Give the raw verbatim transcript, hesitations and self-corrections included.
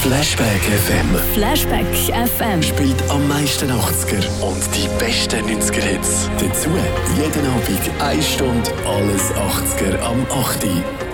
Flashback F M. Flashback F M. Spielt am meisten achtziger und die besten neunziger Hits. Dazu jeden Abend eine Stunde alles achtziger am acht Uhr.